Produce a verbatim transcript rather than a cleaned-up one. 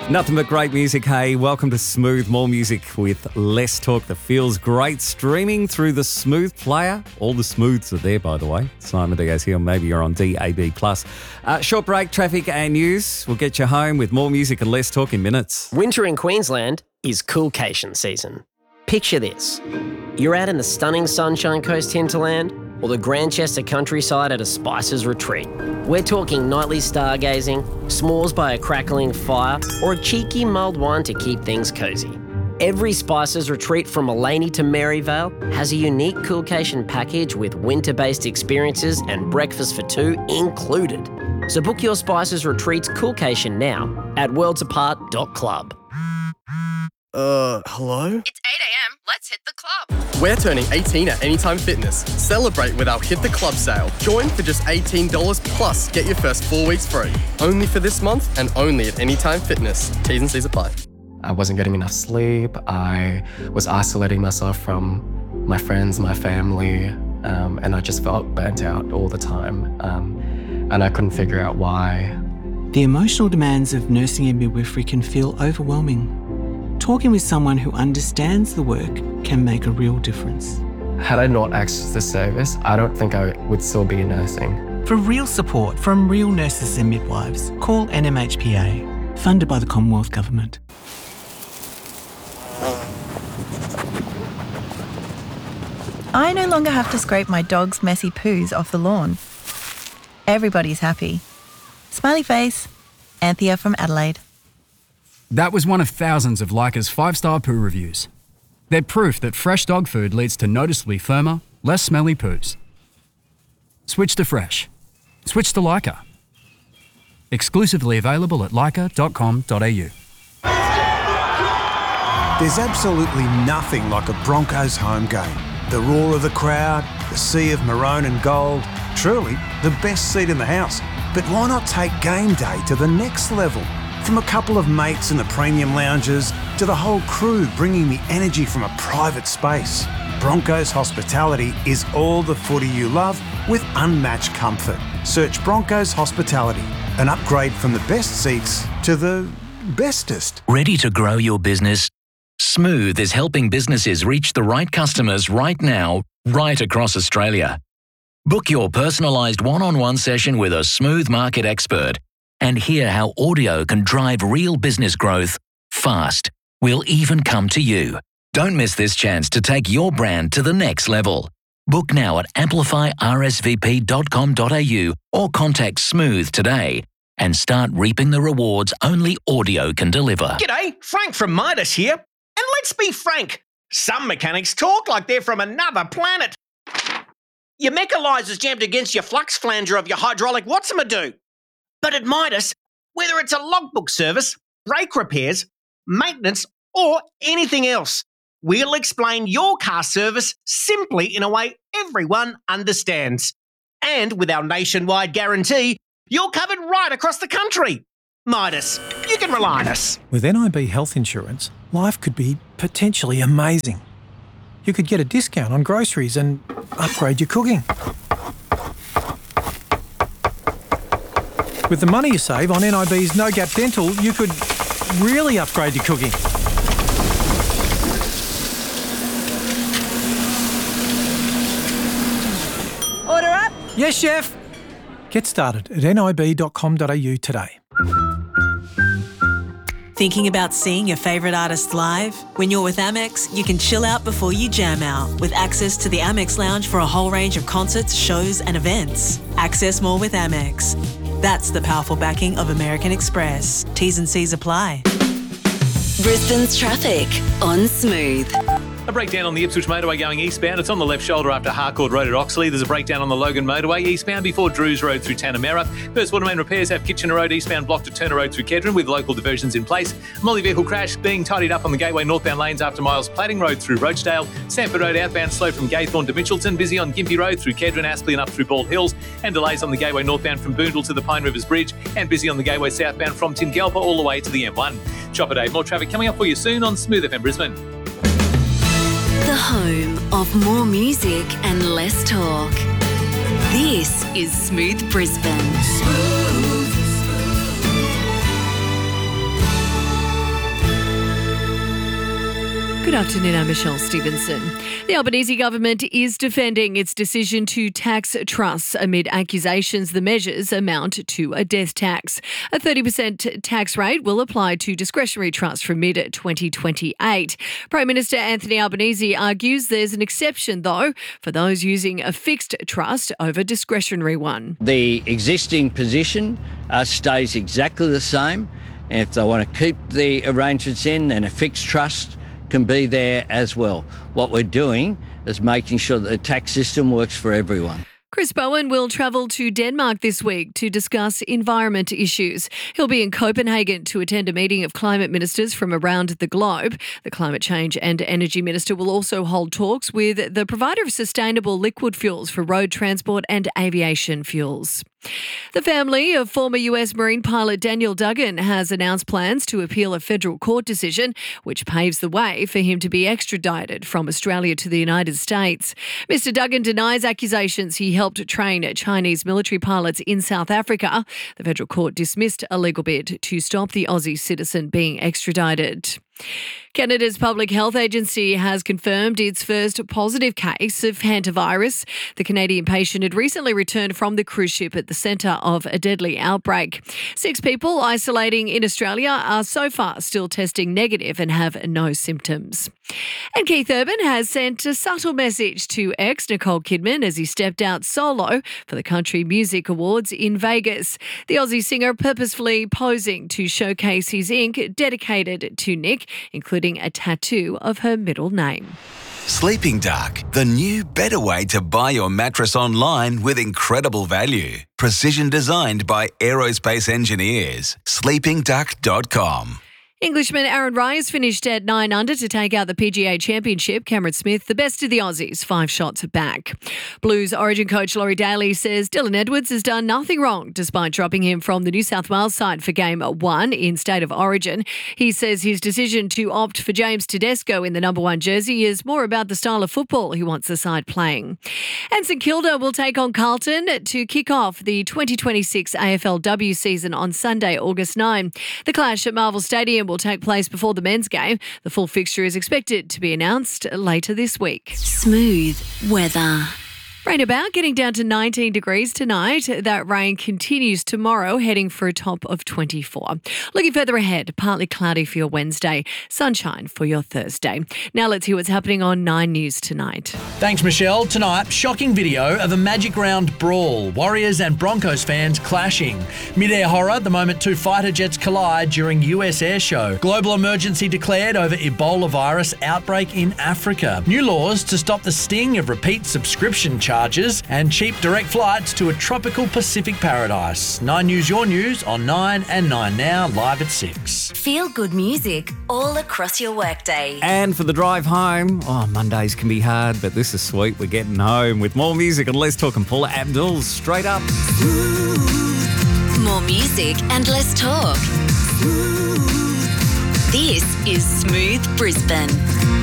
Nothing but great music, hey. Welcome to Smooth, more music with less talk that feels great. Streaming through the Smooth player. All the Smooths are there, by the way. Simon Diaz here. Maybe you're on D A B plus. Uh, short break, traffic and news. We'll get you home with more music and less talk in minutes. Winter in Queensland is coolcation season. Picture this. You're out in the stunning Sunshine Coast hinterland or the Grandchester countryside at a Spices retreat. We're talking nightly stargazing, s'mores by a crackling fire, or a cheeky mulled wine to keep things cosy. Every Spices retreat from Mullaney to Maryvale has a unique coolcation package with winter-based experiences and breakfast for two included. So book your Spices retreats coolcation now at worlds apart dot club. Uh, hello? It's eight a.m. Let's hit the club. We're turning eighteen at Anytime Fitness. Celebrate with our Hit the Club sale. Join for just eighteen dollars plus get your first four weeks free. Only for this month and only at Anytime Fitness. T's and C's apply. I wasn't getting enough sleep. I was isolating myself from my friends, my family, um, and I just felt burnt out all the time. Um, and I couldn't figure out why. The emotional demands of nursing and midwifery can feel overwhelming. Talking with someone who understands the work can make a real difference. Had I not accessed the service, I don't think I would still be nursing. For real support from real nurses and midwives, call N M H P A, funded by the Commonwealth Government. I no longer have to scrape my dog's messy poos off the lawn. Everybody's happy. Smiley face, Anthea from Adelaide. That was one of thousands of Leica's five-star poo reviews. They're proof that fresh dog food leads to noticeably firmer, less smelly poos. Switch to fresh. Switch to Leica. Exclusively available at leica dot com dot a u. There's absolutely nothing like a Broncos home game. The roar of the crowd, the sea of maroon and gold, truly the best seat in the house. But why not take game day to the next level? From a couple of mates in the premium lounges to the whole crew bringing the energy from a private space. Broncos Hospitality is all the footy you love with unmatched comfort. Search Broncos Hospitality, an upgrade from the best seats to the bestest. Ready to grow your business? Smooth is helping businesses reach the right customers right now, right across Australia. Book your personalised one-on-one session with a Smooth market expert and hear how audio can drive real business growth fast. We'll even come to you. Don't miss this chance to take your brand to the next level. Book now at amplify r s v p dot com dot a u or contact Smooth today and start reaping the rewards only audio can deliver. G'day, Frank from Midas here. And let's be frank, some mechanics talk like they're from another planet. Your mechanizer's jammed against your flux flanger of your hydraulic what's-a-ma-do. But at Midas, whether it's a logbook service, brake repairs, maintenance, or anything else, we'll explain your car service simply in a way everyone understands. And with our nationwide guarantee, you're covered right across the country. Midas, you can rely on us. With N I B health insurance, life could be potentially amazing. You could get a discount on groceries and upgrade your cooking. With the money you save on N I B's No Gap Dental, you could really upgrade your cooking. Order up. Yes, chef. Get started at n i b dot com dot a u today. Thinking about seeing your favourite artists live? When you're with Amex, you can chill out before you jam out with access to the Amex Lounge for a whole range of concerts, shows and events. Access more with Amex. That's the powerful backing of American Express. T's and C's apply. Brisbane's traffic on Smooth. A breakdown on the Ipswich motorway going eastbound. It's on the left shoulder after Harcourt Road at Oxley. There's a breakdown on the Logan motorway eastbound before Drews Road through Tanamera. First Watermain repairs have Kitchener Road eastbound blocked to Turner Road through Kedron with local diversions in place. Molly vehicle crash being tidied up on the Gateway northbound lanes after Miles Plating Road through Rochdale. Sanford Road outbound slow from Gaythorne to Mitchelton. Busy on Gympie Road through Kedron, Aspley and up through Bald Hills. And delays on the Gateway northbound from Boondall to the Pine Rivers Bridge. And busy on the Gateway southbound from Tingalpa all the way to the M one. Chopper Day. More traffic coming up for you soon on Smooth F M Brisbane. The home of more music and less talk. This is Smooth Brisbane. Smooth. Good afternoon, I'm Michelle Stevenson. The Albanese government is defending its decision to tax trusts amid accusations the measures amount to a death tax. A thirty percent tax rate will apply to discretionary trusts from mid twenty twenty-eight. Prime Minister Anthony Albanese argues there's an exception, though, for those using a fixed trust over discretionary one. The existing position uh, stays exactly the same. And if they want to keep the arrangements in, then a fixed trust can be there as well. What we're doing is making sure that the tax system works for everyone. Chris Bowen will travel to Denmark this week to discuss environment issues. He'll be in Copenhagen to attend a meeting of climate ministers from around the globe. The Climate Change and Energy Minister will also hold talks with the provider of sustainable liquid fuels for road transport and aviation fuels. The family of former U S Marine pilot Daniel Duggan has announced plans to appeal a federal court decision which paves the way for him to be extradited from Australia to the United States. Mister Duggan denies accusations he helped train Chinese military pilots in South Africa. The federal court dismissed a legal bid to stop the Aussie citizen being extradited. Canada's Public Health Agency has confirmed its first positive case of hantavirus. The Canadian patient had recently returned from the cruise ship at the centre of a deadly outbreak. Six people isolating in Australia are so far still testing negative and have no symptoms. And Keith Urban has sent a subtle message to ex Nicole Kidman as he stepped out solo for the Country Music Awards in Vegas. The Aussie singer purposefully posing to showcase his ink dedicated to Nick, including a tattoo of her middle name. Sleeping Duck, the new better way to buy your mattress online with incredible value. Precision designed by aerospace engineers. sleeping duck dot com. Englishman Aaron Rise finished at nine under to take out the P G A Championship. Cameron Smith, the best of the Aussies, five shots back. Blues Origin coach Laurie Daly says Dylan Edwards has done nothing wrong despite dropping him from the New South Wales side for game one in State of Origin. He says his decision to opt for James Tedesco in the number one jersey is more about the style of football he wants the side playing. And St Kilda will take on Carlton to kick off the twenty twenty-six A F L W season on Sunday, August ninth. The clash at Marvel Stadium will take place before the men's game. The full fixture is expected to be announced later this week. Smooth weather. Rain about, getting down to nineteen degrees tonight. That rain continues tomorrow, heading for a top of twenty-four. Looking further ahead, partly cloudy for your Wednesday, sunshine for your Thursday. Now let's hear what's happening on Nine News tonight. Thanks, Michelle. Tonight, shocking video of a Magic Round brawl. Warriors and Broncos fans clashing. Mid-air horror, the moment two fighter jets collide during U S air show. Global emergency declared over Ebola virus outbreak in Africa. New laws to stop the sting of repeat subscription charges. Charges and cheap direct flights to a tropical Pacific paradise. Nine News, your news on Nine and Nine Now, live at six. Feel good music all across your workday. And for the drive home, oh, Mondays can be hard, but this is sweet. We're getting home with more music and Let's Talk and Paula Abdul straight up. More music and less talk. This is Smooth Brisbane.